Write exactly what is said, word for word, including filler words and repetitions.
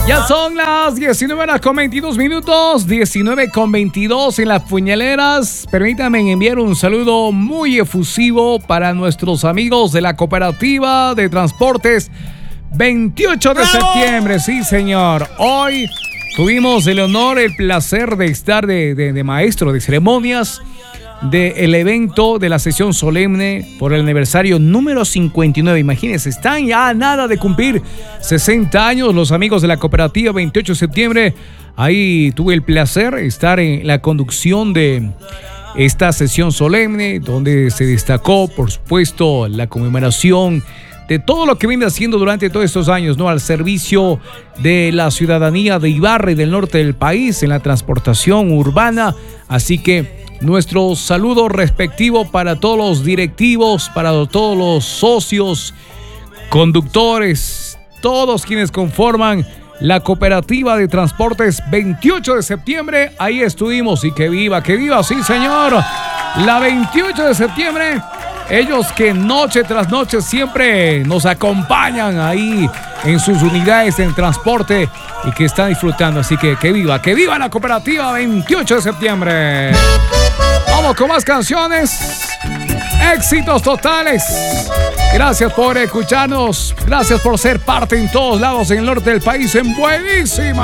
Ya son las diecinueve horas con veintidós minutos, diecinueve con veintidós en las puñaleras. Permítanme enviar un saludo muy efusivo para nuestros amigos de la Cooperativa de Transportes veintiocho de ¡Bravo! Septiembre. Sí, señor. Hoy tuvimos el honor, el placer de estar de, de, de maestro de ceremonias del evento de la sesión solemne por el aniversario número cincuenta y nueve. Imagínense, están ya a nada de cumplir sesenta años los amigos de la Cooperativa veintiocho de septiembre. Ahí tuve el placer de estar en la conducción de esta sesión solemne, donde se destacó, por supuesto, la conmemoración de todo lo que viene haciendo durante todos estos años, ¿no? Al servicio de la ciudadanía de Ibarra y del norte del país en la transportación urbana. Así que nuestro saludo respectivo para todos los directivos, para todos los socios, conductores, todos quienes conforman la Cooperativa de Transportes veintiocho de septiembre. Ahí estuvimos y que viva, que viva, sí señor, la veintiocho de septiembre. Ellos que noche tras noche siempre nos acompañan ahí en sus unidades en transporte y que están disfrutando. Así que que viva, que viva la Cooperativa veintiocho de septiembre. Vamos con más canciones. Éxitos totales. Gracias por escucharnos. Gracias por ser parte en todos lados en el norte del país en Buenísima.